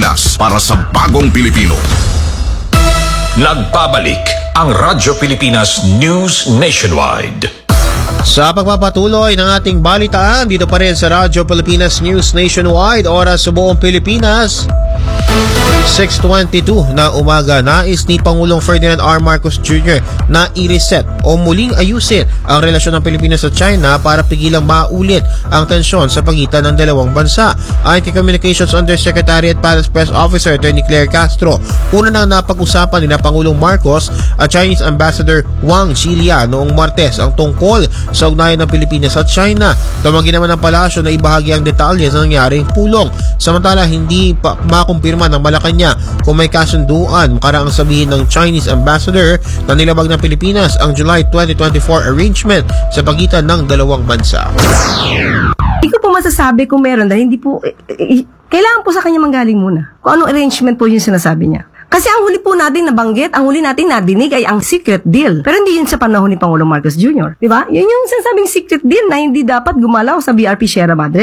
Pilipinas para sa bagong Pilipino. Nagbabalik ang Radyo Pilipinas News Nationwide. Sa pagpapatuloy ng ating balitaan dito pa rin sa Radyo Pilipinas News Nationwide, oras sa buong Pilipinas, 6:22 na umaga. Nais ni Pangulong Ferdinand R. Marcos Jr. na i-reset o muling ayusin ang relasyon ng Pilipinas at China para pigilang maulit ang tensyon sa pagitan ng dalawang bansa. Ayon kay Communications Undersecretary at Palace Press Officer Attorney Claire Castro, una nang napag-usapan ni Pangulong Marcos at Chinese Ambassador Wang Xilia noong Martes ang tungkol sa ugnayan ng Pilipinas at China. Tumanggi naman ng palasyo na ibahagi ang detalye sa nangyaring pulong. Samantala, hindi pa makumpirma ng Malacanang kung may kasunduan makaraang sabihin ng Chinese Ambassador na nilabag ng Pilipinas ang July 2024 arrangement sa pagitan ng dalawang bansa. Hindi ko po masasabi kung meron dahil hindi po, kailangan po sa kanya manggaling muna kung anong arrangement po yung sinasabi niya. Kasi ang huli po natin nabanggit, ang huli natin nadinig ay ang secret deal. Pero hindi yun sa panahon ni Pangulong Marcos Jr. Diba? Yun yung sinasabing secret deal na hindi dapat gumalaw sa BRP Sierra Madre.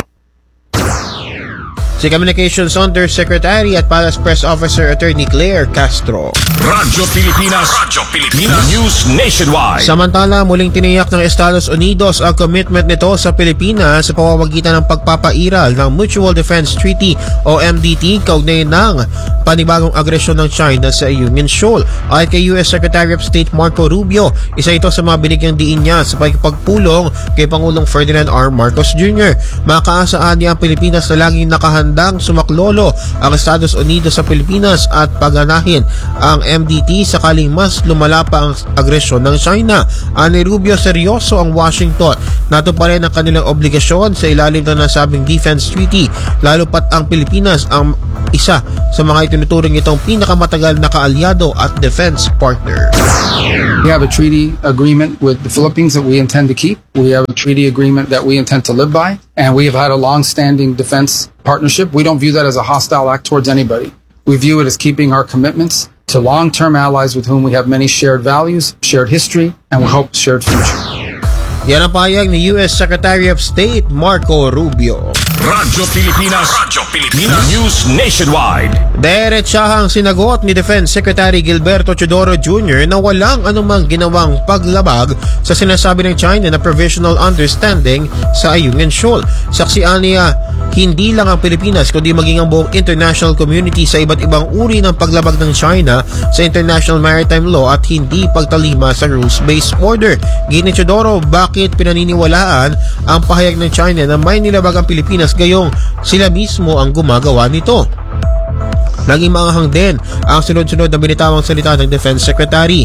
Si Communications Undersecretary at Palace Press Officer Attorney Claire Castro. Radyo Pilipinas News Nationwide. Samantala, muling tiniyak ng Estados Unidos ang commitment nito sa Pilipinas sa pamamagitan ng pagpapairal ng Mutual Defense Treaty o MDT kaugnay ng panibagong agresyon ng China sa Ayungin Shoal. Ayon kay US Secretary of State Marco Rubio, isa ito sa mga binigyang diin niya sa pagpagpulong kay Pangulong Ferdinand R. Marcos Jr. Makaasaan niya ang Pilipinas na laging nakahandang sumaklolo ang Estados Unidos sa Pilipinas at paganahin ang MDT sakaling mas lumala pa ang agresyon ng China. Ani Rubio, seryoso ang Washington na tuparin ang kanilang obligasyon sa ilalim ng nasabing defense treaty, lalo pat ang Pilipinas ang isa sa mga itinuturing itong pinakamatagal na kaalyado at defense partner. We have a treaty agreement with the Philippines that we intend to keep. We have a treaty agreement that we intend to live by. And we have had a long-standing defense partnership. We don't view that as a hostile act towards anybody. We view it as keeping our commitments to long-term allies with whom we have many shared values, shared history, and we hope shared future. Yan ang pahayag ni US Secretary of State Marco Rubio. Radyo Pilipinas News Nationwide. Diretsahang sinagot ni Defense Secretary Gilberto Teodoro Jr. na walang anumang ginawang paglabag sa sinasabi ng China na provisional understanding sa Ayungin Shoal. Saksian niya, hindi lang ang Pilipinas kundi maging ang buong international community sa iba't ibang uri ng paglabag ng China sa international maritime law at hindi pagtalima sa rules-based order. Gini Teodoro, bakit pinaniniwalaan ang pahayag ng China na may nilabag ang Pilipinas gayong sila mismo ang gumagawa nito? Naging maanghang din ang sunod-sunod na binitawang salita ng Defense Secretary.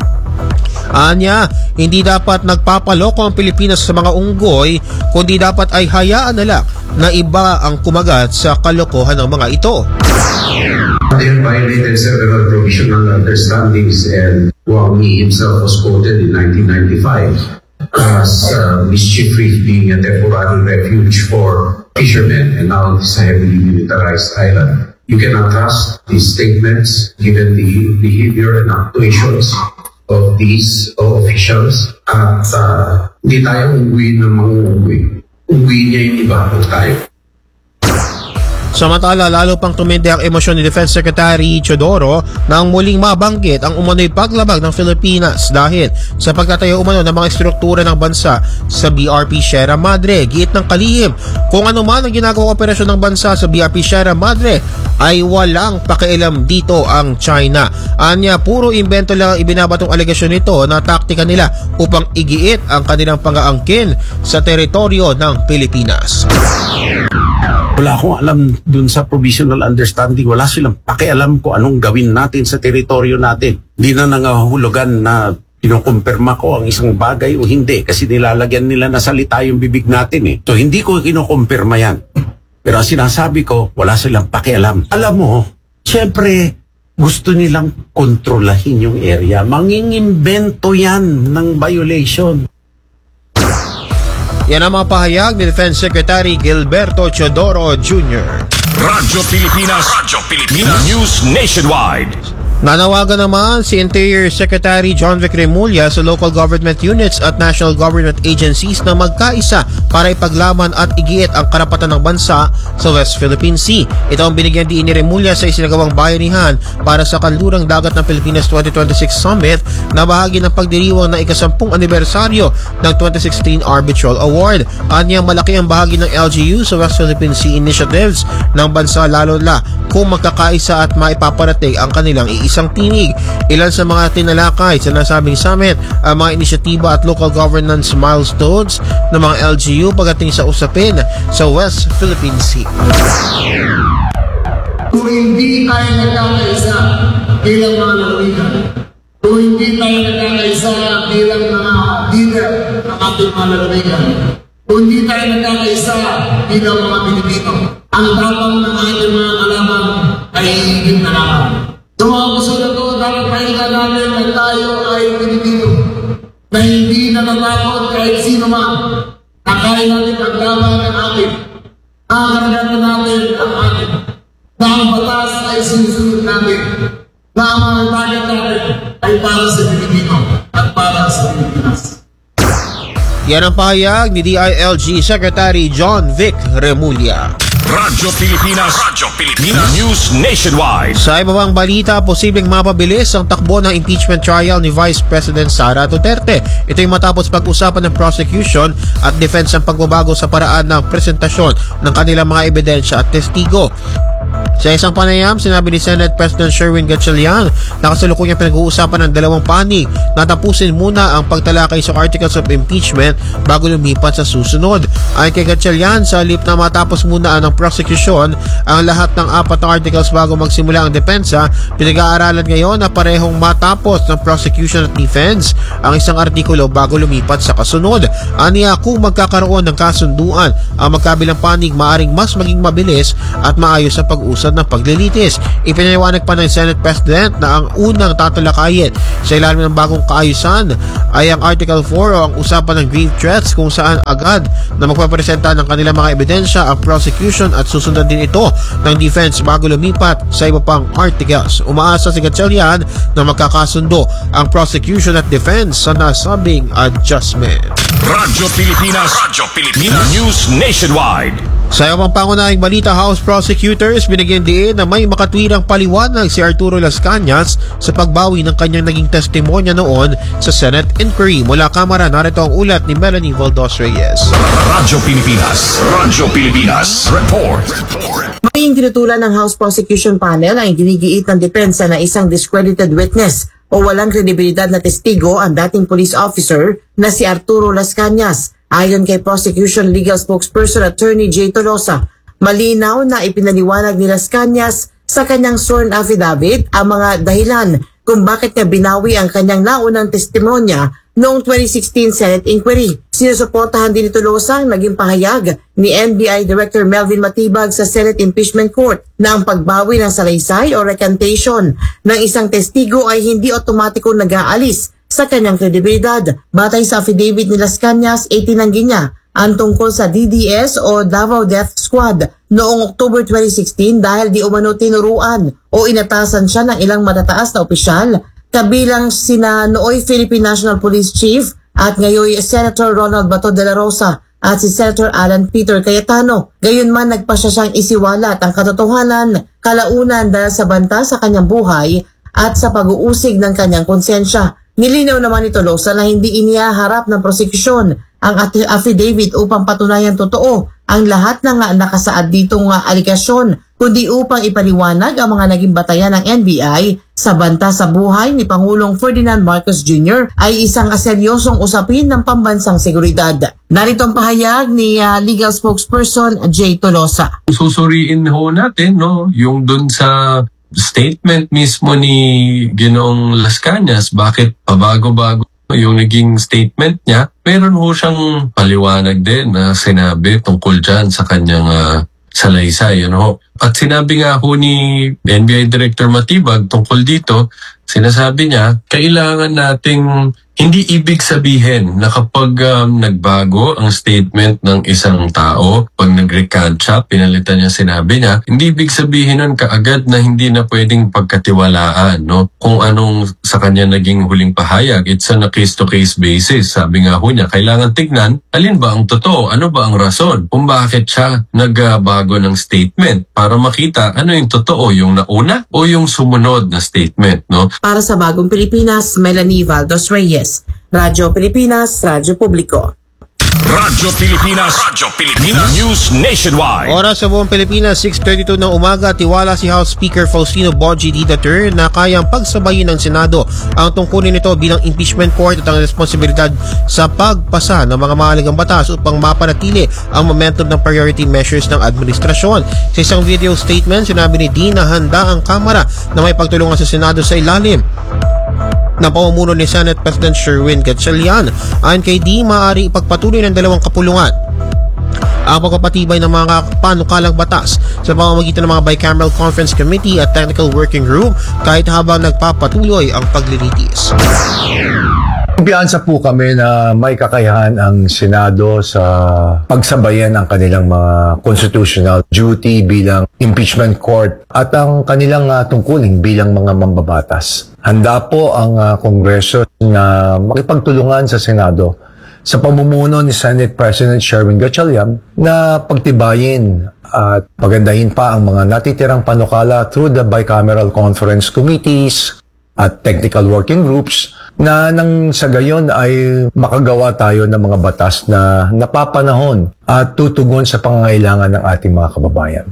Anya, hindi dapat nagpapaloko ang Pilipinas sa mga unggoy, kundi dapat ay hayaan na lang na iba ang kumagat sa kalokohan ng mga ito. They have violated several provisional understandings, and Wang Yi himself was quoted in 1995 as mischief reef being a temporary refuge for fishermen, and now it's a heavily militarized island. You cannot trust these statements given the behavior and actuations of these officials. At hindi tayo uwi ng mga uwi. Uwi niya yung iba kung tayo. Samantala, lalo pang tumindi ang emosyon ni Defense Secretary Teodoro nang muling mabanggit ang umano'y paglabag ng Pilipinas dahil sa pagtatayo umano ng mga struktura ng bansa sa BRP Sierra Madre. Giit ng kalihim, kung ano man ang ginagawang operasyon ng bansa sa BRP Sierra Madre ay walang pakialam dito ang China. Anya, puro invento lang ang ibinabatong alegasyon nito na taktika nila upang igiit ang kanilang pang-aangkin sa teritoryo ng Pilipinas. Wala akong alam dun sa provisional understanding. Wala silang pakialam kung anong gawin natin sa teritoryo natin. Hindi na nangahulugan na kinukumpirma ko ang isang bagay o hindi kasi nilalagyan nila na salita yung bibig natin eh. So hindi ko kinukumpirma yan. Pero ang sinasabi ko, wala silang pakialam. Alam mo, syempre gusto nilang kontrolahin yung area. Mangingimbento yan ng violation. Yan ang mga pahayag ni Defense Secretary Gilberto Teodoro Jr. Radyo Pilipinas News Nationwide. Nanawagan naman si Interior Secretary John Vic Remulla sa local government units at national government agencies na magkaisa para ipaglaban at igiit ang karapatan ng bansa sa West Philippine Sea. Ito ang binigyan diin ni Remulla sa isinagawang bayanihan para sa Kanlurang Dagat ng Pilipinas 2026 Summit na bahagi ng pagdiriwang ng ika-10 anibersaryo ng 2016 Arbitral Award. Anyang malaki ang bahagi ng LGU sa West Philippine Sea initiatives ng bansa, lalo na kung magkakaisa at maipaparating ang kanilang iisang tinig. Ilan sa mga tinalakay sa nasabing summit ang mga inisyatiba at local governance milestones ng mga LGU pagdating sa usapin sa West Philippine Sea. Kung hindi tayo nagkakaisa bilang mga lalawigan, kung hindi tayo nagkakaisa bilang mga leader ng ating mga lalawigan, kung hindi tayo nagkakaisa bilang mga Pilipino, ang tapang ng ating mga kalaban ay higit na laban. Sa mga kasunod ko, dapat pahinga namin na tayo ay Pilipino, na hindi natatakot kahit sino man, na kaya natin ang laban ng atin, nakaragatan natin ang atin, na ang batas ay sinusunod natin, na ang mga target natin ay para sa Pilipino at para sa Pilipinas. Yan ang pahayag ni DILG Secretary John Vic Remulla. Radyo Pilipinas News Nationwide. Sa iba pang balita, posibleng mapabilis ang takbo ng impeachment trial ni Vice President Sara Duterte. Ito ay matapos pag-usapan ng prosecution at defense ang pagbabago sa paraan ng presentasyon ng kanilang mga ebidensya at testigo. Sa isang panayam, sinabi ni Senate President Sherwin Gatchalian na kasalukuyang pinag-uusapan ng dalawang panig na tapusin muna ang pagtalakay sa articles of impeachment bago lumipat sa susunod. Ayon kay Gatchalian, sa halip na matapos muna ng prosecution ang lahat ng 4 na articles bago magsimula ang depensa, pinag-aaralan ngayon na parehong matapos ng prosecution at defense ang isang artikulo bago lumipat sa kasunod. Aniya, kung magkakaroon ng kasunduan ang magkabilang panig, maaring mas maging mabilis at maayos ang pag-usad ng paglilitis. Ipinaliwanag pa ng Senate President na ang unang tatalakayin sa ilalim ng bagong kaayusan ay ang Article 4 o ang usapan ng grave threats, kung saan agad na magpapresenta ng kanilang mga ebidensya ang prosecution at susundan din ito ng defense bago lumipat sa iba pang articles. Umaasa si Gatchalian na magkakasundo ang prosecution at defense sa nasabing adjustment. Radyo Pilipinas News Nationwide. Sa iba pang pangunahing balita, House prosecutors binigyan diin na may makatwirang paliwanag si Arturo Las Cañas sa pagbawi ng kanyang naging testimonya noon sa Senate inquiry. Mula Kamara, narito ang ulat ni Melanie Valdos Reyes. Radyo Pilipinas Report. Maging tinutulan ng House Prosecution Panel ang ginigiit ng depensa na isang discredited witness o walang kredibilidad na testigo ang dating police officer na si Arturo Las Cañas. Ayon kay Prosecution Legal Spokesperson Attorney J. Tolosa, malinaw na ipinaliwanag ni Las Cañas sa kanyang sworn affidavit ang mga dahilan kung bakit niya binawi ang kanyang naunang testimonya noong 2016 Senate inquiry. Sinusuportahan din ni Tolosa ang naging pahayag ni NBI Director Melvin Matibag sa Senate Impeachment Court na ang pagbawi ng salaysay o recantation ng isang testigo ay hindi otomatiko nag-aalis sa kanyang kredibilidad. Batay sa affidavit ni Las Cañas, itinanggi niya ang tungkol sa DDS o Davao Death Squad noong October 2016 dahil di umano tinuruan o inatasan siya ng ilang matataas na opisyal, kabilang sina nooy Philippine National Police Chief at ngayon Senator Ronald Bato de la Rosa at si Senator Alan Peter Cayetano. Gayunman, nagpasya siyang isiwalat ang katotohanan kalaunan dahil sa banta sa kanyang buhay at sa pag-uusig ng kanyang konsensya. Nilinaw naman ni Tolosa na hindi inihaharap ng prosekusyon ang affidavit upang patunayan totoo ang lahat ng nakasaad ditong aligasyon, kundi upang ipaliwanag ang mga naging batayan ng NBI sa banta sa buhay ni Pangulong Ferdinand Marcos Jr. ay isang seryosong usapin ng pambansang seguridad. Narito ang pahayag ni Legal Spokesperson J. Tolosa. Susuriin ho natin yung dun sa statement mismo ni Ginoong Las Cañas, bakit pabago-bago yung naging statement niya. Meron ho siyang paliwanag din na sinabi tungkol dyan sa kanyang salaysay. At sinabi nga ho ni NBI Director Matibag tungkol dito, sinasabi niya, kailangan nating hindi ibig sabihin na kapag nagbago ang statement ng isang tao, pag nag-recant siya, pinalitan niya sinabi niya, hindi ibig sabihin nun kaagad na hindi na pwedeng pagkatiwalaan, no? Kung anong sa kanya naging huling pahayag, it's on a case-to-case basis. Sabi nga ho niya, kailangan tignan, alin ba ang totoo? Ano ba ang rason? Kung bakit siya nagbago ng statement para makita ano yung totoo, yung nauna o yung sumunod na statement, no? Para sa Bagong Pilipinas, Melanie Valdos Reyes. Radyo Pilipinas, Radyo Publiko. Radyo Pilipinas News Nationwide. Oras sa buong Pilipinas, 6:32 ng umaga, tiwala si House Speaker Faustino Bogie III na kayang pagsabayin ng Senado ang tungkulin nito bilang impeachment court at ang responsibilidad sa pagpasa ng mga mahalagang batas upang mapanatili ang momentum ng priority measures ng administrasyon. Sa isang video statement, sinabi ni Dean na handa ang Kamara na may pagtulungan sa Senado sa ilalim ng pamumuno ni Senate President Sherwin Gatchalian. Ayon kay D, maaari ipagpatuloy ng dalawang kapulungan ang pagpapatibay ng mga panukalang batas sa pamamagitan ng mga Bicameral Conference Committee at Technical Working Group kahit habang nagpapatuloy ang paglilitis. Kumpiyansa po kami na may kakayahan ang Senado sa pagsabayan ang kanilang mga constitutional duty bilang impeachment court at ang kanilang tungkulin bilang mga mambabatas. Handa po ang Kongreso na makipagtulungan sa Senado sa pamumuno ni Senate President Sherwin Gatchalian na pagtibayin at pagandahin pa ang mga natitirang panukala through the Bicameral Conference Committees at Technical Working Groups na nang sa gayon ay makagawa tayo ng mga batas na napapanahon at tutugon sa pangangailangan ng ating mga kababayan.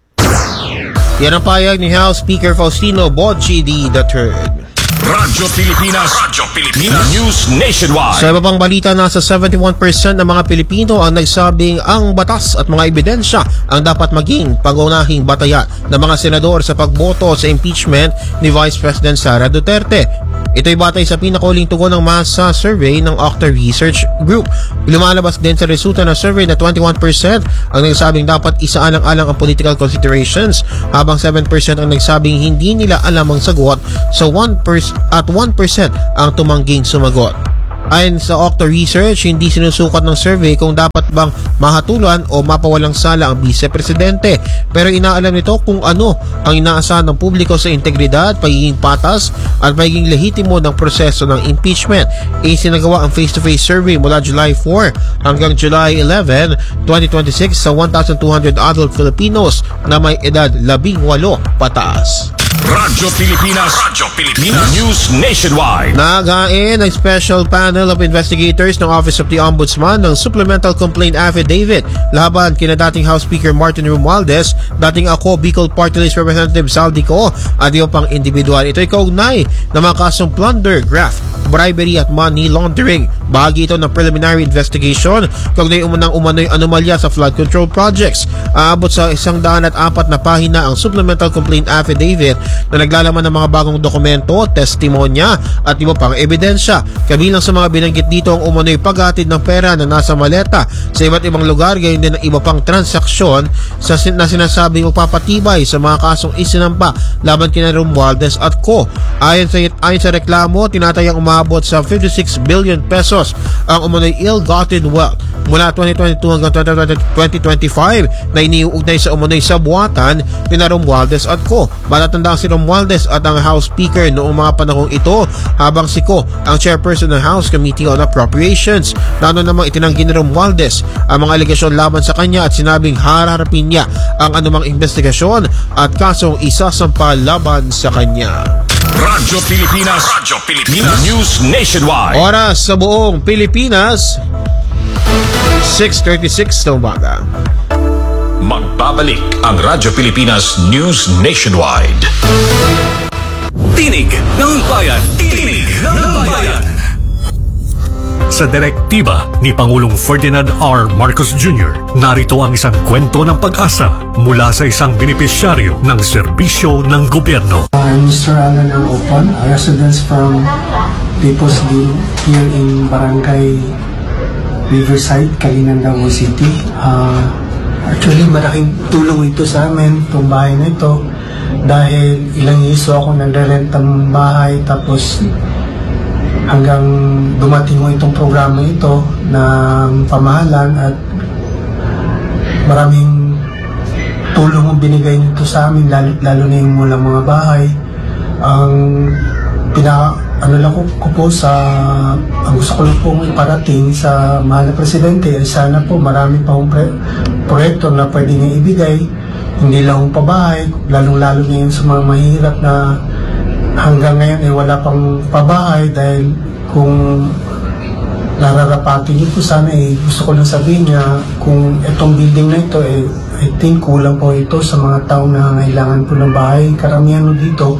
Yan ang payag ni House Speaker Faustino Bogie III. Radyo Pilipinas News Nationwide. Sa iba pang balita, nasa 71% ng mga Pilipino ang nagsabing ang batas at mga ebidensya ang dapat maging pangunahing batayan ng mga senador sa pagboto sa impeachment ni Vice President Sara Duterte. Ito'y batay sa pinakahuling tugon ng masa survey ng Octa Research Group. Lumalabas din sa resulta ng survey na 21% ang nagsabing dapat isaalang-alang ang political considerations, habang 7% ang nagsabing hindi nila alam ang sagot sa 1% at 1% ang tumangging sumagot. Ayon sa Octa Research, hindi sinusukat ng survey kung dapat bang mahatulan o mapawalang sala ang vice-presidente, pero inaalam nito kung ano ang inaasahan ng publiko sa integridad, pagiging patas at pagiging lehitimo ng proseso ng impeachment. Isinagawa ang face-to-face survey mula July 4 hanggang July 11, 2026 sa 1,200 adult Filipinos na may edad 18 pataas. Radyo Pilipinas News Nationwide. Nagain ang special panel of investigators ng Office of the Ombudsman ng supplemental complaint affidavit laban kina dating House Speaker Martin Romualdez, dating ako Bicol Party List Representative Saldico at iba pang individual. Ito'y kaugnay ng mga kasong plunder, graft, bribery at money laundering. Bahagi ito ng preliminary investigation kaugnay umano'y anomalya sa flood control projects. Aabot sa 104 na pahina ang supplemental complaint affidavit na naglalaman ng mga bagong dokumento, testimonya at iba pang ebidensya. Kabilang sa mga binanggit dito ang umano'y paghatid ng pera na nasa maleta sa iba't ibang lugar, gayon din ang iba pang transaksyon na sinasabing magpapatibay sa mga kasong isinampa laban kina Romualdez at Co. Ayon sa reklamo, tinatayang umabot sa 56 billion pesos ang umano'y ill-gotten wealth mula 2022 hanggang 2025 na iniuugnay sa umano'y sabuatan kina Romualdez at Co. Matatandaan si Romualdez at ang House Speaker noong mga panahong ito, habang si Co ang chairperson ng House Committee on Appropriations. Lalo namang itinanggi ni Romualdez ang mga alegasyon laban sa kanya at sinabing harapin niya ang anumang investigasyon at kasong isasampa laban sa kanya. Radyo Pilipinas News Nationwide. Oras sa buong Pilipinas, 6:36 na umaga. Magbabalik ang Radyo Pilipinas News Nationwide. Tinig ng Bayan. Tinig ng Bayan. Sa direktiba ni Pangulong Ferdinand R. Marcos Jr., narito ang isang kwento ng pag-asa mula sa isang benepisyaryo ng serbisyo ng gobyerno. I'm Mr. Alan ng Opon, residents from People's View here in Barangay Riverside, Kalingan, Davao City. Actually, malaking tulong ito sa amin, itong bahay na ito. Dahil ilang years ako nagre-rent ng bahay, tapos hanggang dumating mo itong programa ito ng pamahalan at maraming tulong ang binigay nito sa amin, lalo na yung mulang mga bahay. Ang ang gusto ko lang pong iparating sa mahal na presidente ay sana po marami pa proyekto na pwede niya ibigay, hindi lang pabahay, lalong-lalo na yun sa mga mahirap na hanggang ngayon ay wala pang pabahay. Dahil kung nararapatin niyo po sana, gusto ko lang sabihin niya, kung itong building na ito, I think kulang po ito sa mga tao na nangailangan po ng bahay. Karamihan dito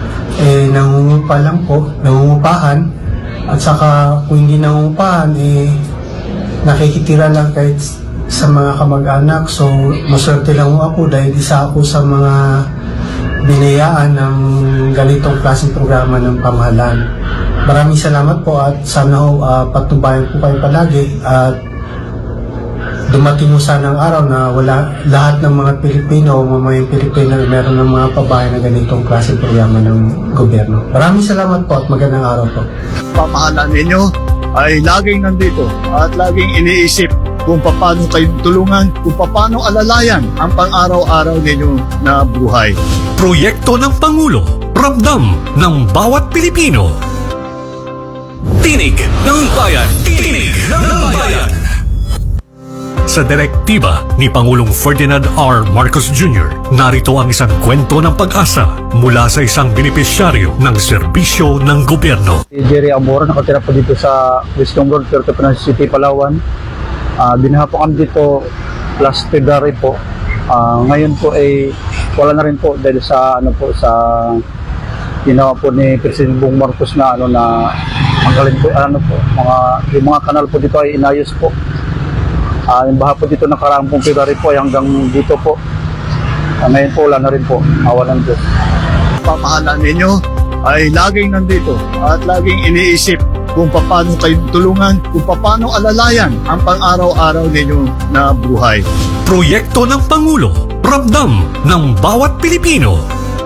nangungupahan, at saka kung hindi nangungupahan, nakikitira lang kahit sa mga kamag-anak. So maswerte lang ako dahil isa ako sa mga binayaan ng ganitong klaseng programa ng pamahalaan. Maraming salamat po at sana patubayan po kayo palagi at dumating mo sana ang araw na lahat ng mga Pilipino o mamayang Pilipino meron ng mga pabahay na ganitong klaseng programa ng gobyerno. Maraming salamat po at magandang araw po. Pamahalaan ninyo ay laging nandito at laging iniisip kung paano kayo tulungan, kung paano alalayan ang pang-araw-araw ninyo na buhay. Proyekto ng Pangulo, ramdam ng bawat Pilipino. Tinig ng Bayan. Tinig ng Bayan. Sa direktiba ni Pangulong Ferdinand R. Marcos Jr., narito ang isang kwento ng pag-asa mula sa isang benepisyaryo ng serbisyo ng gobyerno. Si Jerry Amora, nakatira po dito sa Wisdom Road, Puerto Princesa City, Palawan. Binaha po kami dito last February po. Ngayon po ay wala na rin po dahil sa sa ginawa po ni President Bong Marcos na ang galing po yung mga kanal po dito ay inayos po. Yung baha po dito nakaraang pong February po hanggang dito po. Ngayon po wala na rin po. Awa ng Diyos. Pamahalaan ninyo ay laging nandito at laging iniisip kung paano kayo tulungan, kung paano alalayan ang pang-araw-araw ninyo na buhay. Proyekto ng Pangulo, ramdam ng bawat Pilipino.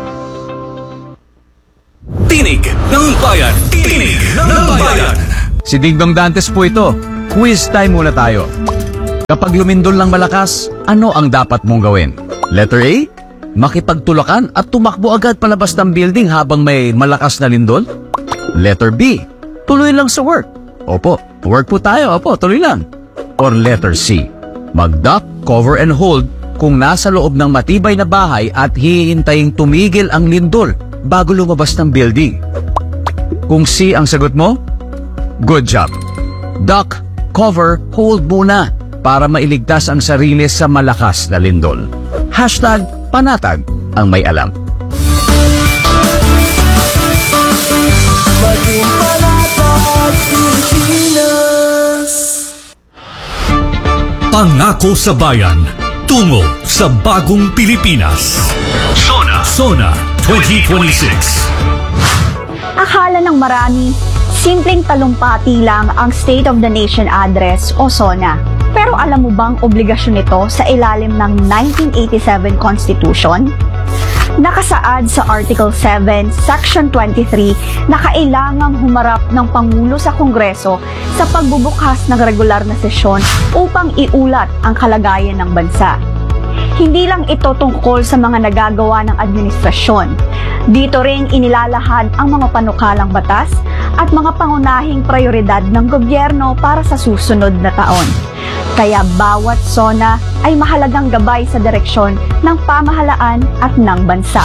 Tinig ng Bayan. Tinig ng Bayan. Si Dingdong Dantes po ito. Quiz time muna tayo. Kapag lumindol ng malakas, ano ang dapat mong gawin? Letter A, makipagtulakan at tumakbo agad palabas ng building habang may malakas na lindol? Letter B, tuloy lang sa work. Opo, work po tayo. Opo, tuloy lang. Or letter C, mag-duck, cover and hold kung nasa loob ng matibay na bahay at hihintaying tumigil ang lindol bago lumabas ng building. Kung C ang sagot mo, good job. Duck, cover, hold muna para mailigtas ang sarili sa malakas na lindol. #panatag ang may alam. Maging panatag Pilipinas. Pangako sa bayan, tungo sa bagong Pilipinas. Sona 2026. Akala ng marami, simpleng talumpati lang ang State of the Nation Address o SONA. Pero alam mo bang obligasyon nito sa ilalim ng 1987 Constitution? Nakasaad sa Article 7, Section 23 na kailangang humarap ng Pangulo sa Kongreso sa pagbubukas ng regular na sesyon upang iulat ang kalagayan ng bansa. Hindi lang ito tungkol sa mga nagagawa ng administrasyon. Dito rin inilalahad ang mga panukalang batas at mga pangunahing prioridad ng gobyerno para sa susunod na taon. Kaya bawat SONA ay mahalagang gabay sa direksyon ng pamahalaan at ng bansa.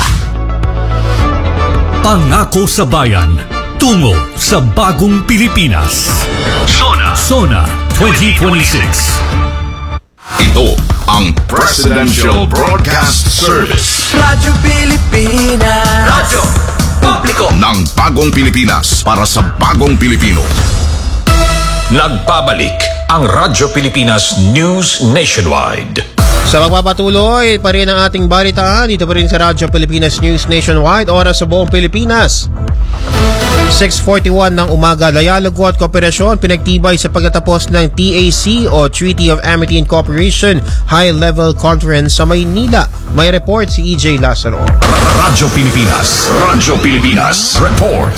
Pangako sa bayan, tungo sa bagong Pilipinas. Sona 2026. Ito ang Presidential Broadcast Service. Radyo Pilipinas. Radyo Publiko ng bagong Pilipinas para sa bagong Pilipino. Nagbabalik ang Radyo Pilipinas News Nationwide. Sa magpapatuloy pa rin ang ating balitaan dito pa rin sa Radyo Pilipinas News Nationwide, oras sa buong Pilipinas. 6:41 ng umaga, dialogo at kooperasyon pinagtibay sa pagtatapos ng TAC o Treaty of Amity and Cooperation High-Level Conference sa Maynila. May report si EJ Lazaro. Radyo Pilipinas Report.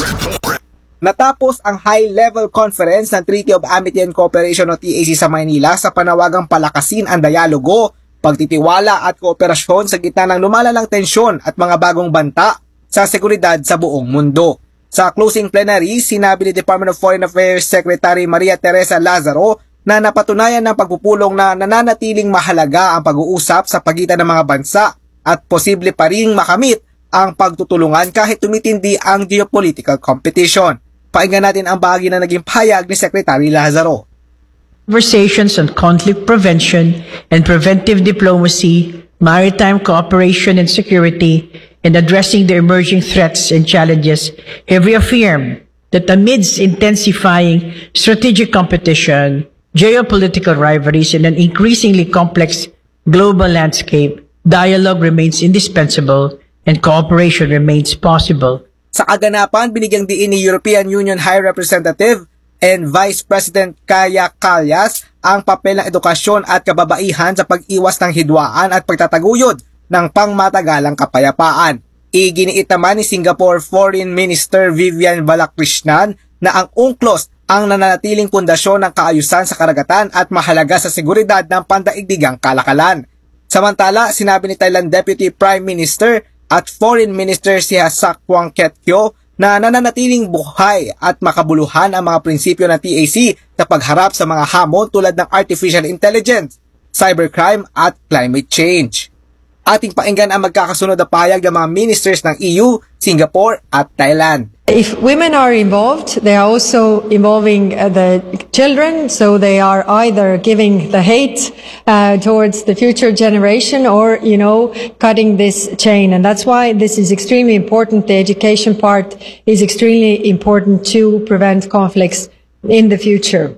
Natapos ang High-Level Conference ng Treaty of Amity and Cooperation o TAC sa Maynila sa panawagang palakasin ang dialogo, pagtitiwala at kooperasyon sa gitna ng lumalalang tensyon at mga bagong banta sa seguridad sa buong mundo. Sa closing plenary, sinabi ni Department of Foreign Affairs Secretary Maria Teresa Lazaro na napatunayan ng pagpupulong na nananatiling mahalaga ang pag-uusap sa pagitan ng mga bansa at posible pa ring makamit ang pagtutulungan kahit tumitindi ang geopolitical competition. Pakinggan natin ang bahagi na naging pahayag ni Secretary Lazaro. Conversations on conflict prevention and preventive diplomacy, maritime cooperation and security, and addressing the emerging threats and challenges have reaffirmed that amidst intensifying strategic competition, geopolitical rivalries, and an increasingly complex global landscape, dialogue remains indispensable and cooperation remains possible. Sa kaganapan, binigyang diin ni European Union High Representative and Vice President Kaja Kallas ang papel ng edukasyon at kababaihan sa pag-iwas ng hidwaan at pagtataguyod ng pangmatagalang kapayapaan. Iginiit naman ni Singapore Foreign Minister Vivian Balakrishnan na ang UNCLOS ang nananatiling pundasyon ng kaayusan sa karagatan at mahalaga sa seguridad ng pandaigdigang kalakalan. Samantala, sinabi ni Thailand Deputy Prime Minister at Foreign Minister si Sakwang Kyetkyo na nananatiling buhay at makabuluhan ang mga prinsipyo ng TAC sa pagharap sa mga hamon tulad ng artificial intelligence, cybercrime at climate change. Ating pakinggan ang magkakasunod na pahayag ng mga ministers ng EU, Singapore at Thailand. If women are involved, they are also involving the children, so they are either giving the hate towards the future generation or, cutting this chain. And that's why this is extremely important. The education part is extremely important to prevent conflicts in the future.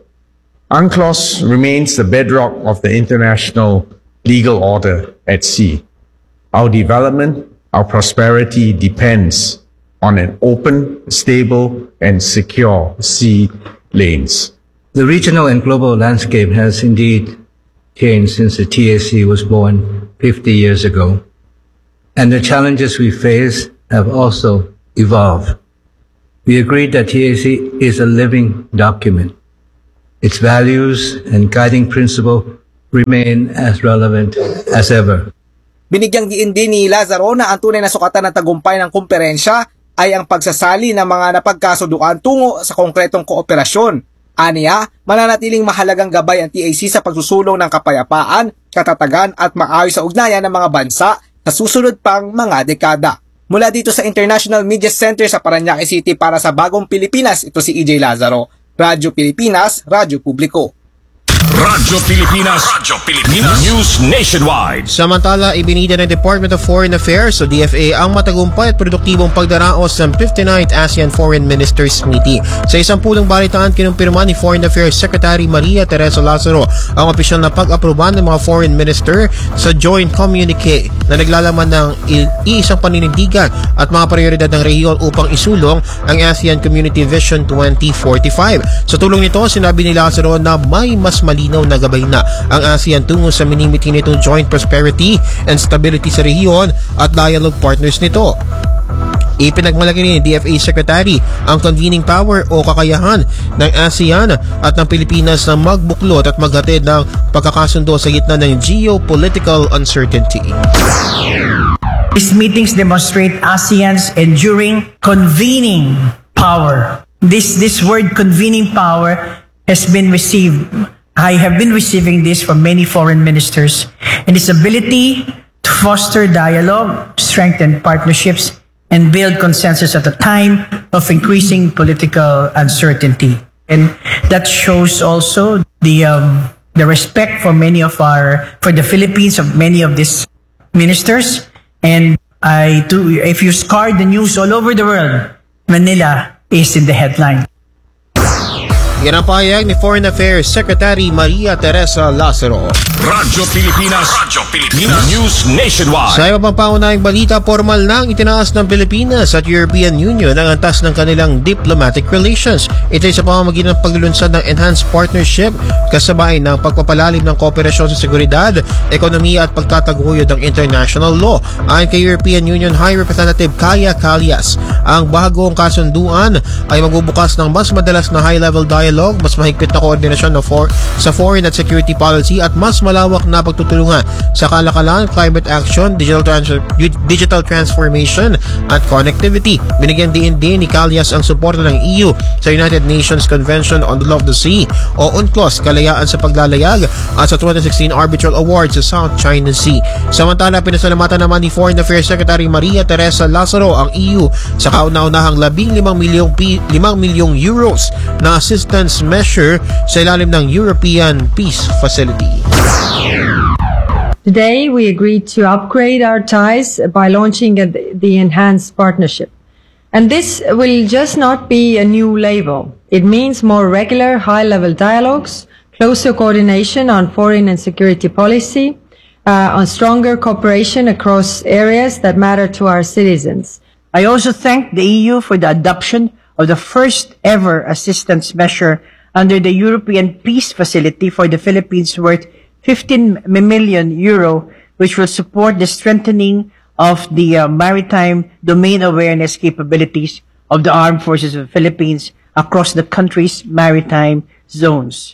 UNCLOS remains the bedrock of the international legal order at sea. Our development, our prosperity depends on an open, stable, and secure sea lanes. The regional and global landscape has indeed changed since the TAC was born 50 years ago, and the challenges we face have also evolved. We agreed that TAC is a living document. Its values and guiding principle remain as relevant as ever. Binigyang diin din ni Lazaro na ang tunay na sukatan ng tagumpay ng kumperensya ay ang pagsasali ng mga napagkasunduan tungo sa konkretong kooperasyon. Aniya, mananatiling mahalagang gabay ang TAC sa pagsusulong ng kapayapaan, katatagan at maayos sa ugnayan ng mga bansa sa susunod pang mga dekada. Mula dito sa International Media Center sa Parañaque City para sa Bagong Pilipinas, ito si EJ Lazaro. Radyo Pilipinas, Radyo Publiko. Radyo Pilipinas News Nationwide. Samantala, ibinida ng Department of Foreign Affairs o DFA ang matagumpay at produktibong pagdaraos ng 59th ASEAN Foreign Ministers Meeting. Sa isang pulong balitaan, kinumpirma ni Foreign Affairs Secretary Maria Teresa Lazaro ang opisyal na pag-aproban ng mga foreign minister sa joint communique na naglalaman ng iisang paninindigan at mga prioridad ng rehiyon upang isulong ang ASEAN Community Vision 2045. Sa tulong nito, sinabi ni Lazaro na may mas malinaw na gabay na ang ASEAN tungo sa minimiti nitong joint prosperity and stability sa rehiyon at dialogue partners nito. Ipinagmalaki ni DFA Secretary ang convening power o kakayahan ng ASEAN at ng Pilipinas na magbuklod at maghatid ng pagkakasundo sa gitna ng geopolitical uncertainty. These meetings demonstrate ASEAN's enduring convening power. This word convening power has been received. I have been receiving this from many foreign ministers, and its ability to foster dialogue, strengthen partnerships, and build consensus at a time of increasing political uncertainty. And that shows also the respect for for the Philippines of many of these ministers. And if you scour the news all over the world, Manila is in the headline. Yan ang pahayag ni Foreign Affairs Secretary Maria Teresa Lazaro. Radyo Pilipinas. News Nationwide. Sa iba pang pangunahing balita, formal nang itinaas ng Pilipinas at European Union ang antas ng kanilang diplomatic relations. Ito ay sa pamamagitan ng paglulunsad ng enhanced partnership kasabay ng pagpapalalim ng kooperasyon sa seguridad, ekonomiya at pagtataguyod ng international law. Ayon kay European Union High Representative Kaja Kallas, ang bagong kasunduan ay magbubukas ng mas madalas na high-level dialogue, mas mahigpit na koordinasyon sa foreign at security policy at mas malawak na pagtutulungan sa kalakalan, climate action, digital transformation at connectivity. Binigyan din ni Kallas ang suporta ng EU sa United Nations Convention on the Law of the Sea o UNCLOS, kalayaan sa paglalayag at sa 2016 Arbitral Award sa South China Sea. Samantala, pinasalamatan naman ni Foreign Affairs Secretary Maria Teresa Lazaro ang EU sa kauna-unahang 15 milyong euros na assistance measure sa ilalim ng European Peace Facility. Today, we agreed to upgrade our ties by launching the enhanced partnership. And this will just not be a new label. It means more regular, high-level dialogues, closer coordination on foreign and security policy, on stronger cooperation across areas that matter to our citizens. I also thank the EU for the adoption of the first ever assistance measure under the European Peace Facility for the Philippines worth 15 million euro, which will support the strengthening of the maritime domain awareness capabilities of the armed forces of the Philippines across the country's maritime zones.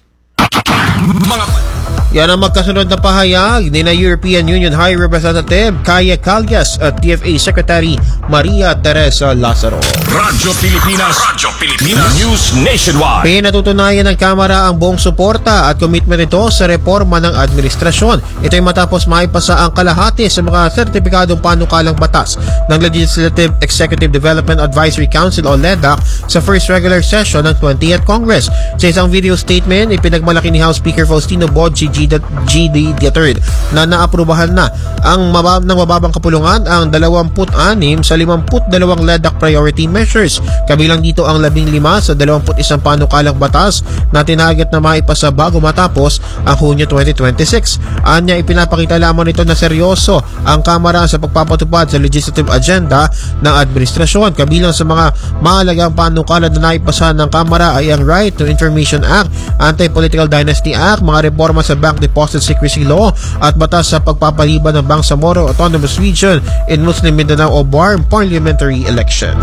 Yan ang magkasunod na pahayag ni na European Union High Representative Kaja Kallas at TFA Secretary Maria Teresa Lazaro. Radyo Pilipinas. News Nationwide. Pinatutunayan ng Kamara ang buong suporta at commitment nito sa reforma ng administrasyon. Ito ay matapos maipasa ang kalahati sa mga sertipikadong panukalang batas ng Legislative Executive Development Advisory Council o LEDAC sa first regular session ng 20th Congress. Sa isang video statement, ipinagmalaki ni House Speaker Faustino Boji GD III na naaprubahan na ang mababang kapulungan ang 26 sa 52 LEDAC priority measures. Kabilang dito ang 15 sa 21 panukalang batas na tinagat na maipasa bago matapos ang Hunyo 2026. Anya, ipinapakita lamang nito na seryoso ang Kamara sa pagpapatupad sa legislative agenda ng administrasyon. Kabilang sa mga mahalagang panukalan na naipasa ng Kamara ay ang Right to Information Act, Anti-Political Dynasty Act, mga reforma sa Bank Deposit Secrecy Law at batas sa pagpapaliban ng Bangsamoro Autonomous Region in Muslim Mindanao o BARM parliamentary elections.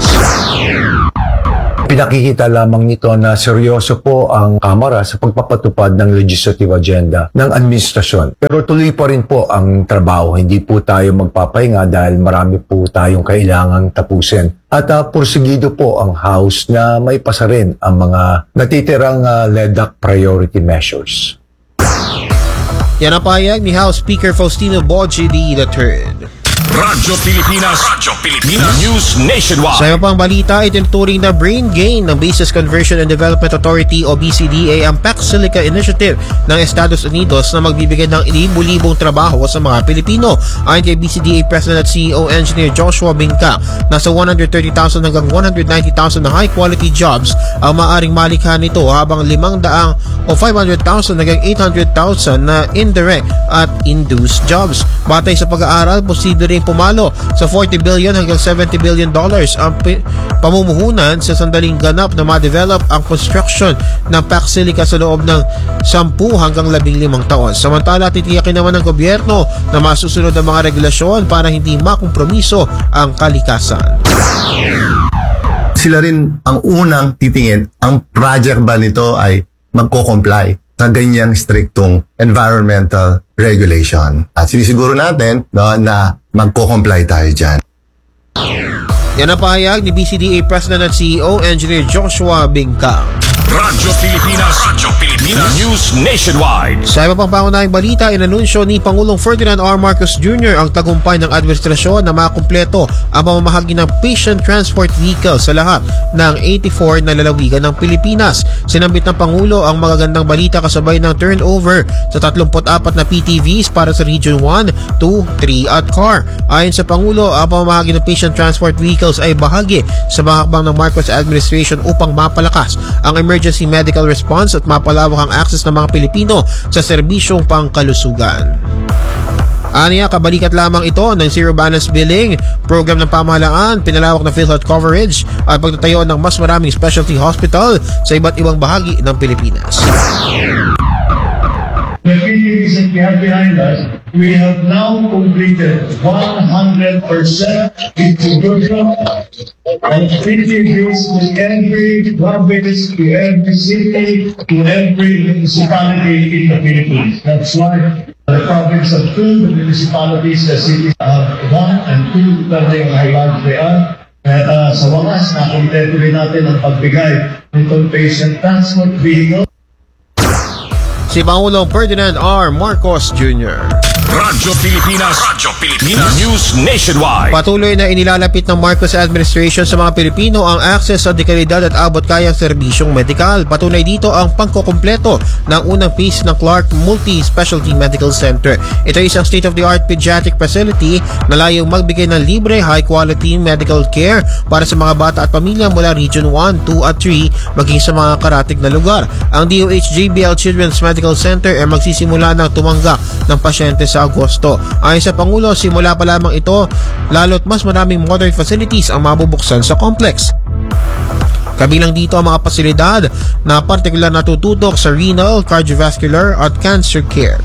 Pinakikita lamang nito na seryoso po ang Kamara sa pagpapatupad ng legislative agenda ng administrasyon. Pero tuloy pa rin po ang trabaho. Hindi po tayo magpapahinga dahil marami po tayong kailangang tapusin. At porsigido po ang House na maipasa rin ang mga natitirang LEDAC priority measures. Yan ang pahayag ni House Speaker Faustino Boji III. Radyo Pilipinas. News Nationwide. Sa iba pang balita, itinuturing na brain gain ng Business Conversion and Development Authority o BCDA ang PAC Silica Initiative ng Estados Unidos na magbibigay ng 1,000 trabaho sa mga Pilipino. Ayon kay BCDA President at CEO Engineer Joshua Bingka, nasa 130,000 hanggang 190,000 na high-quality jobs ang maaaring malikha nito, habang 500,000 o 500,000 hanggang 800,000 na indirect at induced jobs. Batay sa pag-aaral, posible rin pumalo sa $40 billion hanggang $70 billion ang pamumuhunan sa sandaling ganap na ma-develop ang construction ng PAC Silica sa loob ng 10 hanggang 15 taon. Samantala, titiyakin naman ng gobyerno na masusunod ang mga regulasyon para hindi makompromiso ang kalikasan. Sila rin ang unang titingin, ang project ba nito ay magko-comply sa ganyang striktong environmental regulation. At sinisiguro natin na magko-comply tayo dyan. Yan ang pahayag ni BCDA President at CEO Engineer Joshua Bingka. Radyo Pilipinas. News Nationwide. Sa iba pang pangunahing balita, inanunsyo ni Pangulong Ferdinand R. Marcos Jr. ang tagumpay ng administrasyon na makumpleto ang pamamahagi ng patient transport vehicle sa lahat ng 84 na lalawigan ng Pilipinas. Sinambit ng Pangulo ang magagandang balita kasabay ng turnover sa 34 na PTVs para sa Region 1, 2, 3 at CAR. Ayon sa Pangulo, ang pamamahagi ng patient transport vehicles ay bahagi sa mga hakbang ng Marcos administration upang mapalakas ang emergency emergency medical response at mapalawak ang access ng mga Pilipino sa serbisyong pangkalusugan. Aniya, kabalikat lamang ito ng Zero Balance Billing, program ng pamahalaan, pinalawak na PhilHealth coverage at pagtatayo ng mas maraming specialty hospital sa iba't ibang bahagi ng Pilipinas. The activities that we have behind us, we have now completed 100% integration and activities in every province, to every city, to every municipality in the Philippines. That's why the province of 2, the municipalities, the cities have 1 and 2, depending on how large they are. At sa wakas, nakompleto rin natin ang pagbigay ng patient transport vehicle. Si Pangulong Ferdinand R. Marcos Jr. Radyo Pilipinas. News Nationwide. Patuloy na inilalapit ng Marcos administration sa mga Pilipino ang access sa dekalidad at abot-kayang serbisyong medikal. Patunay dito ang pangkukumpleto ng unang phase ng Clark Multi-Specialty Medical Center. Ito ay isang state-of-the-art pediatric facility na layong magbigay ng libre, high-quality medical care para sa mga bata at pamilya mula Region 1, 2 at 3 maging sa mga karatig na lugar. Ang DOH-JBL Children's Medical Center ay magsisimula ng tumanggap ng pasyente sa Agosto. Ayon sa Pangulo, simula pa lamang ito, lalo't mas maraming modern facilities ang mabubuksan sa complex. Kabilang dito ang mga pasilidad na partikular na tututok sa renal, cardiovascular at cancer care.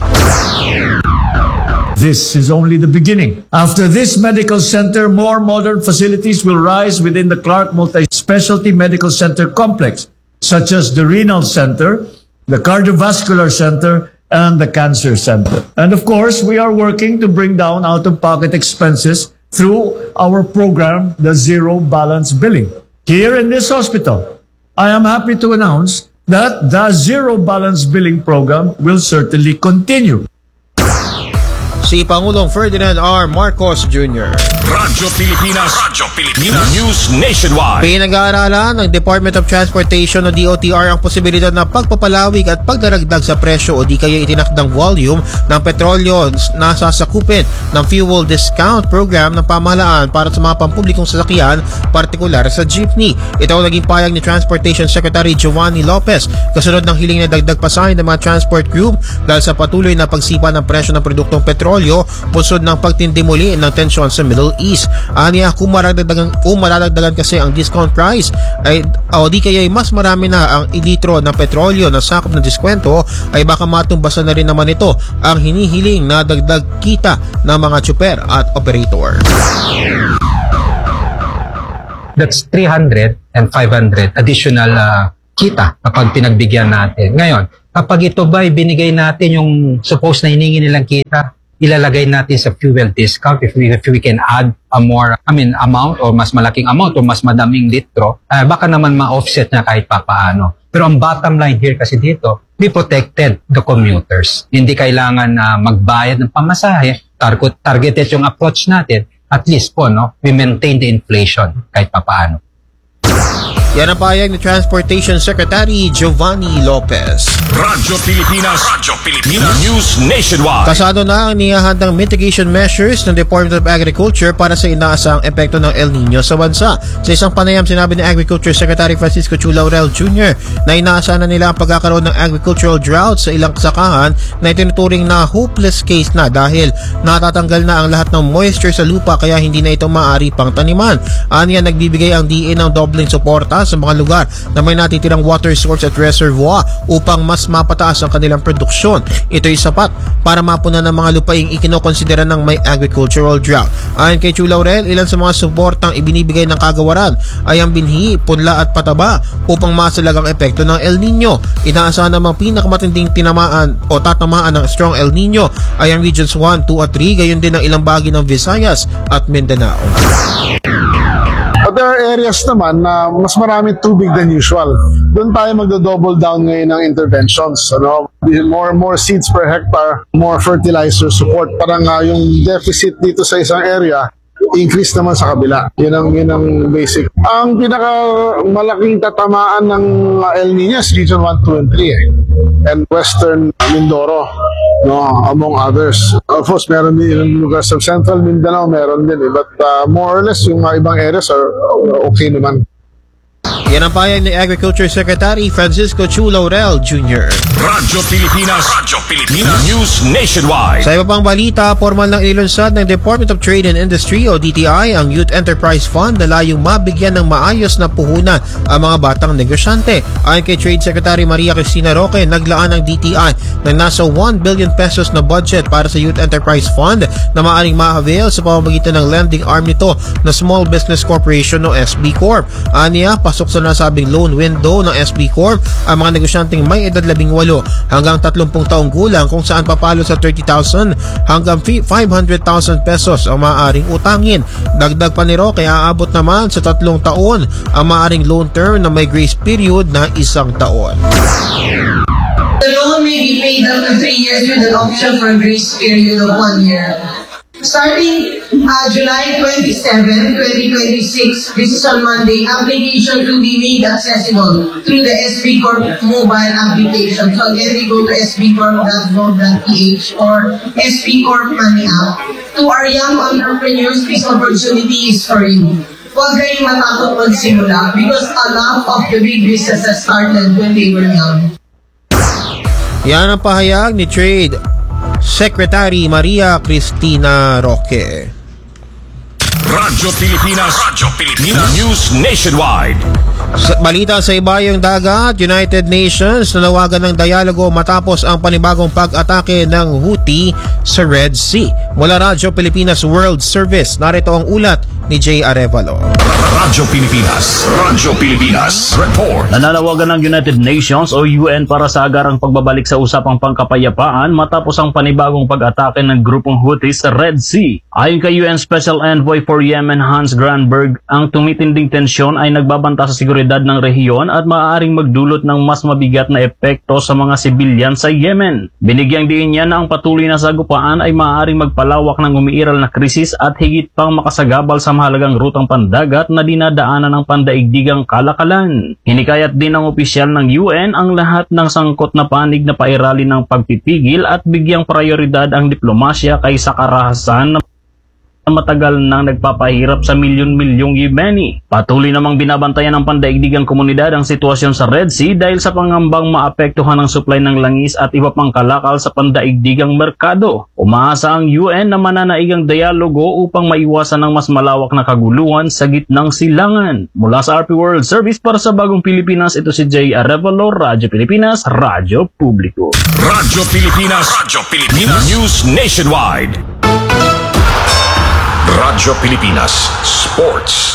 This is only the beginning. After this medical center, more modern facilities will rise within the Clark Multi-Specialty Medical Center complex, such as the Renal Center, the Cardiovascular Center, and the Cancer Center. And of course, we are working to bring down out-of-pocket expenses through our program, the Zero Balance Billing. Here in this hospital, I am happy to announce that the Zero Balance Billing program will certainly continue. Si Pangulong Ferdinand R. Marcos Jr. Radyo Pilipinas. News Nationwide. Pinag-aaralan ng Department of Transportation o DOTR ang posibilidad na pagpapalawig at pagdaragdag sa presyo o di kaya itinakdang volume ng petrolyo na sasakupin ng fuel discount program ng pamahalaan para sa mga pampublikong sasakyan, partikular sa jeepney. Ito ang naging payag ni Transportation Secretary Giovanni Lopez kasunod ng hiling na dagdag pasahin ng mga transport group dahil sa patuloy na pagsipa ng presyo ng produktong petrolyo pusod ng pagtindi muli ng tensyon sa Middle East. Aniya, kung maradagdagan kasi ang discount price ay o di kaya mas marami na ang ilitro ng petrolyo na sakop ng diskwento, ay baka matumbasan na rin naman ito ang hinihiling na dagdag kita ng mga tsuper at operator. That's 300 and 500 additional kita kapag pinagbigyan natin. Ngayon, kapag ito ba binigay natin yung suppose na hiningi nilang kita, ilalagay natin sa fuel discount if we can add a more amount or mas malaking amount or mas madaming litro, baka naman ma-offset na kahit papaano. Pero ang bottom line here kasi dito, we protected the commuters. Hindi kailangan na magbayad ng pamasahe, targeted yung approach natin, at least po, no, we maintain the inflation kahit papaano. Yan ang payag ni Transportation Secretary Giovanni Lopez. Radyo Pilipinas. News Nationwide. Kasado na ang nihahandang mitigation measures ng Department of Agriculture para sa inaasang epekto ng El Nino sa bansa. Sa isang panayam, sinabi ni Agriculture Secretary Francisco Chu Laurel Jr. na inaasahan na nila ang pagkakaroon ng agricultural drought sa ilang sakahan na itinuturing na hopeless case na dahil natatanggal na ang lahat ng moisture sa lupa kaya hindi na ito maaari pang taniman. Aniya, nagbibigay ang DA ng dobling suporta sa mga lugar na may natitirang water source at reservoir upang mas mapataas ang kanilang produksyon. Ito ay sapat para mapunan ng mga lupaing ikinokonsidera ng may agricultural drought. Ayon kay Chu Laurel, ilan sa mga suportang ibinibigay ng kagawaran ay ang binhi, punla at pataba upang masalag ang epekto ng El Nino. Inaasahan namang pinakamatinding tinamaan o tatamaan ng strong El Nino ay ang Regions 1, 2 at 3, gayon din ang ilang bahagi ng Visayas at Mindanao. But there are areas naman na mas maraming tubig than usual. Doon tayo magdo-double down ngayon ng interventions. More seeds per hectare, more fertilizer support. Parang yung deficit dito sa isang area, increase naman sa kabila. Yun ang basic. Ang pinakamalaking tatamaan ng El Nino is Region 1, 2, and 3 and Western Mindoro, among others. Of course, meron din yung lugar sa Central Mindanao, meron din. But more or less, yung ibang areas are okay naman. Yan ang payag ni Agriculture Secretary Francisco Chu Laurel Jr. Radyo Pilipinas News Nationwide. Sa iba pang balita, formal nang inilunsad ng Department of Trade and Industry o DTI ang Youth Enterprise Fund na layong mabigyan ng maayos na puhunan ang mga batang negosyante. Ayon kay Trade Secretary Maria Cristina Roque, naglaan ng DTI ng nasa 1 billion pesos na budget para sa Youth Enterprise Fund na maaaring ma-avail sa pamamagitan ng lending arm nito na Small Business Corporation o SB Corp. Aniya, pasok sa nasabing loan window ng SB Corp ang mga negosyanteng may edad 18 hanggang 30 taong gulang kung saan papalo sa 30,000 hanggang 500,000 pesos ang maaaring utangin. Dagdag pa ni Roque, aabot naman sa 3 taon ang maaaring loan term na may grace period na 1 taon. The loan may be paid up to 3 years with an option for a grace period of 1 year. Starting July 27, 2026, this is on Monday, application to be made accessible through the SB Corp mobile application. So again, we go to sbcorp.gov.ph or SB Corp Money app. To our young entrepreneurs, this opportunity is for you. Huwag kayong matakot magsimula because a lot of the big businesses started when they were young. Yan ang pahayag ni Trade Secretary Maria Cristina Roque. Radyo Pilipinas News Nationwide. Sa balita sa ibayong dagat, United Nations nanawagan ng dialogo matapos ang panibagong pag-atake ng Houthi sa Red Sea. Mula Radyo Pilipinas World Service, narito ang ulat ni Jay Arevalo. Radyo Pilipinas Report. Nananawagan ng United Nations o UN para sa agarang pagbabalik sa usapang pangkapayapaan matapos ang panibagong pag-atake ng grupong Houthi sa Red Sea. Ayon kay UN Special Envoy for Yemen Hans Granberg, ang tumitinding tensyon ay nagbabanta sa seguridad ng rehiyon at maaaring magdulot ng mas mabigat na epekto sa mga sibilyan sa Yemen. Binigyang diin niya na ang patuloy na sagupaan ay maaaring magpalawak ng umiiral na krisis at higit pang makasagabal sa mahalagang rutang pandagat na dinadaanan ng pandaigdigang kalakalan. Hinikayat din ng opisyal ng UN ang lahat ng sangkot na panig na pairali ng pagpipigil at bigyang prioridad ang diplomasya kaysa karahasan na matagal nang nagpapahirap sa milyon-milyong Yemeni. Patuloy namang binabantayan ng pandaigdigang komunidad ang sitwasyon sa Red Sea dahil sa pangambang maapektuhan ng supply ng langis at iba pang kalakal sa pandaigdigang merkado. Umaasa ang UN na mananaigang dialogo upang maiwasan ng mas malawak na kaguluhan sa gitnang silangan. Mula sa RP World Service para sa Bagong Pilipinas, ito si Jay Arevalo, Radyo Pilipinas, Radyo Publiko. Radyo Pilipinas News Nationwide. Radyo Pilipinas Sports.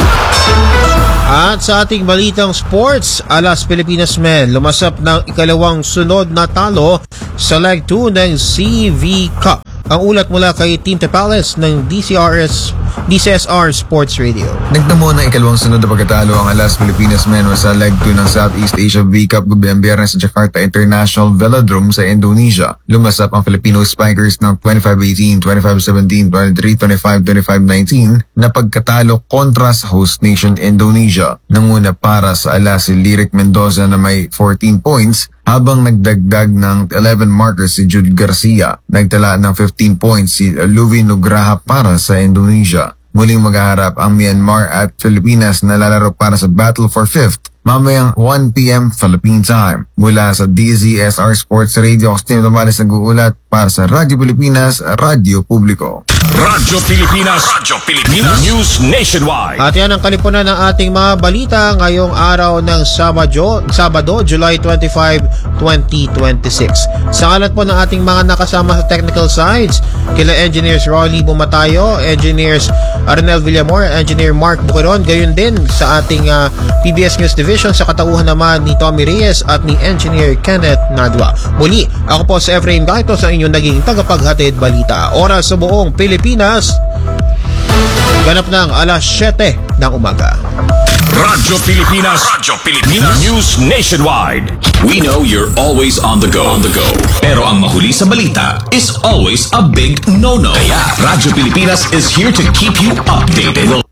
At sa ating balitang sports, Alas Pilipinas Men lumasap ng ikalawang sunod na talo sa Leg 2 ng CV Cup. Ang ulat mula kay Team Tepales ng DCSR Sports Radio. Nagtamo ng ikalawang sunod na pagkatalo ang Alas Pilipinas Men sa Leg 2 ng Southeast Asia V Cup gabing Biyernes sa Jakarta International Velodrome sa Indonesia. Lumasap ang Filipino Spikers ng 25-18, 25-17, 23-25, 25-19 na pagkatalo kontra sa host nation Indonesia. Nanguna para sa Alas si Lyric Mendoza na may 14 points habang nagdagdag ng 11 markers si Jude Garcia. Nagtala ng 15 points si Luvi Nugraha para sa Indonesia. Muling maghaharap ang Myanmar at Pilipinas na lalaro para sa Battle for 5th mamayang 1 p.m. Philippine Time. Mula sa DZSR Sports Radio, Tim Tomales nag-uulat para sa Radyo Pilipinas, Radyo Publiko. Radyo Pilipinas News Nationwide. At yan ang kalipunan ng ating mga balita ngayong araw ng Sabado, July 25, 2026. Sa ngalan po ng ating mga nakasama sa technical sides, kila Engineers Rolly Bumatayo, Engineers Arnel Villamor, Engineer Mark Buqueron, gayon din sa ating PBS News Division sa katauhan naman ni Tommy Reyes at ni Engineer Kenneth Nadwa. Muli, ako po si Efrain Gaito sa inyong naging tagapaghatid balita. Oras sa buong Pilipinas, ganap ng alas 7 ng umaga. Radyo Pilipinas News Nationwide. We know you're always on the go. Pero ang mahuli sa balita is always a big no-no. Kaya Radyo Pilipinas is here to keep you updated.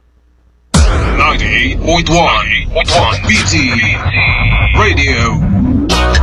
98.1 BT Radio